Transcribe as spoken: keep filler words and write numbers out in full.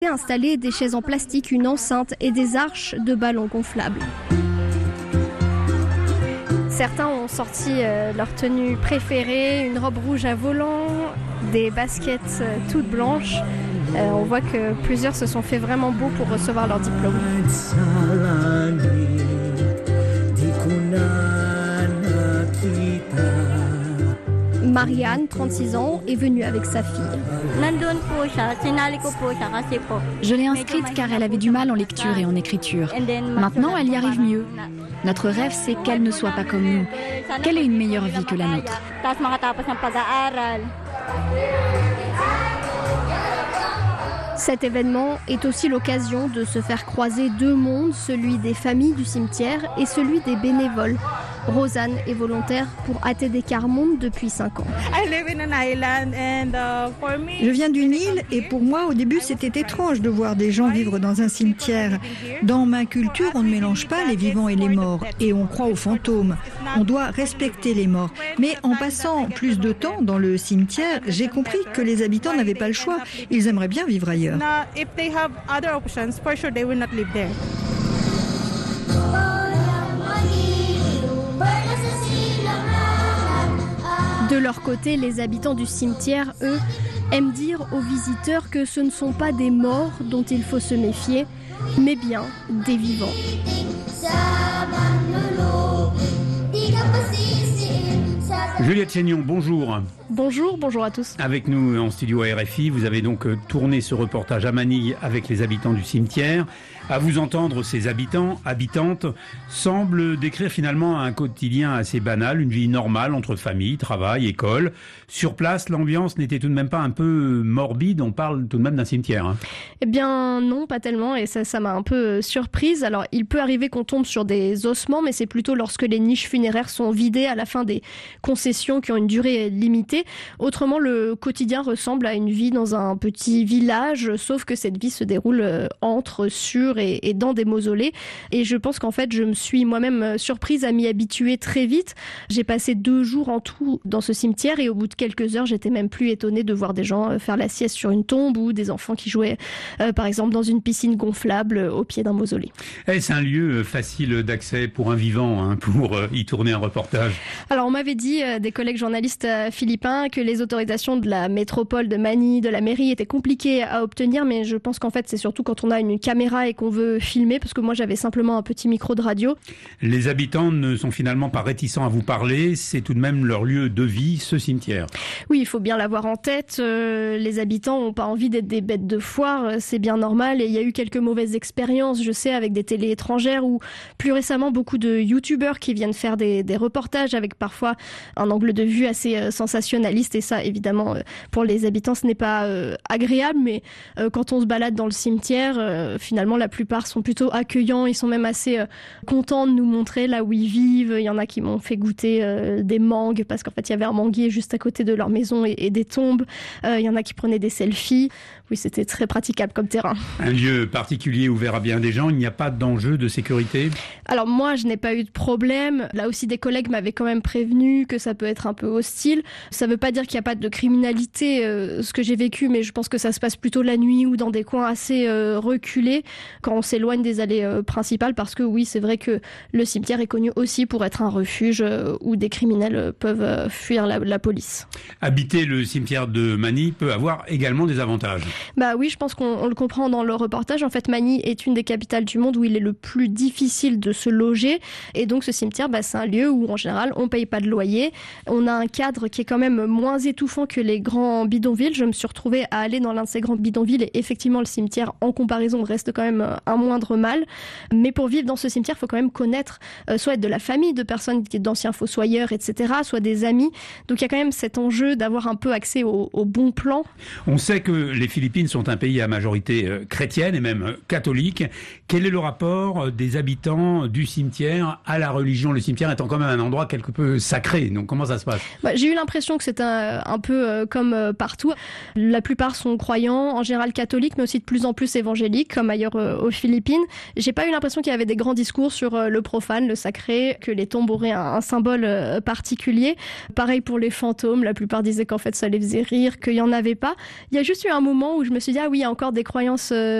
Installer des chaises en plastique, une enceinte et des arches de ballons gonflables. Certains ont sorti euh, leur tenue préférée, une robe rouge à volant, des baskets euh, toutes blanches. Euh, on voit que plusieurs se sont fait vraiment beaux pour recevoir leur diplôme. Marianne, trente-six ans, est venue avec sa fille. Je l'ai inscrite car elle avait du mal en lecture et en écriture. Maintenant, elle y arrive mieux. Notre rêve, c'est qu'elle ne soit pas comme nous, qu'elle ait une meilleure vie que la nôtre. Cet événement est aussi l'occasion de se faire croiser deux mondes, celui des familles du cimetière et celui des bénévoles. Rosanne est volontaire pour A T D Quart Monde depuis cinq ans. Je viens d'une île et pour moi, au début, c'était étrange de voir des gens vivre dans un cimetière. Dans ma culture, on ne mélange pas les vivants et les morts et on croit aux fantômes. On doit respecter les morts. Mais en passant plus de temps dans le cimetière, j'ai compris que les habitants n'avaient pas le choix. Ils aimeraient bien vivre ailleurs. De leur côté, les habitants du cimetière, eux, aiment dire aux visiteurs que ce ne sont pas des morts dont il faut se méfier, mais bien des vivants. Juliette Chénion, bonjour. Bonjour, bonjour à tous. Avec nous en studio à R F I, vous avez donc tourné ce reportage à Manille avec les habitants du cimetière. À vous entendre, ces habitants, habitantes, semblent décrire finalement un quotidien assez banal, une vie normale entre famille, travail, école. Sur place, l'ambiance n'était tout de même pas un peu morbide, on parle tout de même d'un cimetière. Hein. Eh bien non, pas tellement, et ça, ça m'a un peu surprise. Alors il peut arriver qu'on tombe sur des ossements, mais c'est plutôt lorsque les niches funéraires sont vidées à la fin des concessions qui ont une durée limitée. Autrement, le quotidien ressemble à une vie dans un petit village, sauf que cette vie se déroule entre, sur et, et dans des mausolées. Et je pense qu'en fait, je me suis moi-même surprise à m'y habituer très vite. J'ai passé deux jours en tout dans ce cimetière et au bout de quelques heures, j'étais même plus étonnée de voir des gens faire la sieste sur une tombe ou des enfants qui jouaient, euh, par exemple, dans une piscine gonflable au pied d'un mausolée. Est-ce un lieu facile d'accès pour un vivant, hein, pour euh, y tourner un reportage? Alors, on m'avait dit, euh, des collègues journalistes euh, philippins, que les autorisations de la métropole de Manille, de la mairie, étaient compliquées à obtenir, mais je pense qu'en fait, c'est surtout quand on a une caméra et qu'on veut filmer, parce que moi, j'avais simplement un petit micro de radio. Les habitants ne sont finalement pas réticents à vous parler, c'est tout de même leur lieu de vie, ce cimetière. Oui, il faut bien l'avoir en tête. Euh, les habitants n'ont pas envie d'être des bêtes de foire, c'est bien normal, et il y a eu quelques mauvaises expériences, je sais, avec des télés étrangères ou plus récemment beaucoup de youtubeurs qui viennent faire des, des reportages avec parfois un angle de vue assez euh, sensationnaliste, et ça, évidemment, euh, pour les habitants, ce n'est pas euh, agréable, mais euh, quand on se balade dans le cimetière, euh, finalement, la plupart sont plutôt accueillants, ils sont même assez euh, contents de nous montrer là où ils vivent. Il y en a qui m'ont fait goûter euh, des mangues, parce qu'en fait, il y avait un manguier juste à côté de leur maison et, et des tombes. Euh, il y en a qui prenaient des selfies. Oui, c'était très praticable comme terrain. Un lieu particulier ouvert à bien des gens, il n'y a pas d'enjeu de sécurité? Alors moi, je n'ai pas eu de problème. Là aussi, des collègues m'avaient quand même prévenu que ça peut être un peu hostile. Ça ne veut pas dire qu'il n'y a pas de criminalité, euh, ce que j'ai vécu, mais je pense que ça se passe plutôt la nuit ou dans des coins assez euh, reculés, quand on s'éloigne des allées euh, principales, parce que oui, c'est vrai que le cimetière est connu aussi pour être un refuge euh, où des criminels euh, peuvent euh, fuir la, la police. Habiter le cimetière de Manille peut avoir également des avantages. Bah oui, je pense qu'on on le comprend dans le reportage. En fait, Manille est une des capitales du monde où il est le plus difficile de se loger. Et donc, ce cimetière, bah, c'est un lieu où, en général, on paye pas de loyer. On a un cadre qui est quand même moins étouffant que les grands bidonvilles. Je me suis retrouvée à aller dans l'un de ces grands bidonvilles et effectivement, le cimetière, en comparaison, reste quand même un moindre mal. Mais pour vivre dans ce cimetière, il faut quand même connaître, euh, soit être de la famille de personnes, d'anciens fossoyeurs, et cetera, soit des amis. Donc, il y a quand même cet enjeu d'avoir un peu accès au, au bon plan. On sait que les Philippines sont un pays à majorité euh, chrétienne et même euh, catholique. Quel est le rapport euh, des habitants du cimetière à la religion? Le cimetière étant quand même un endroit quelque peu sacré, donc comment ça se passe? Bah, j'ai eu l'impression que c'était un, un peu euh, comme euh, partout. La plupart sont croyants, en général catholiques, mais aussi de plus en plus évangéliques, comme ailleurs euh, aux Philippines. J'ai pas eu l'impression qu'il y avait des grands discours sur euh, le profane, le sacré, que les tombes auraient un, un symbole euh, particulier. Pareil pour les fantômes, la plupart disaient qu'en fait ça les faisait rire, qu'il y en avait pas. Il y a juste eu un moment où où je me suis dit, ah oui, il y a encore des croyances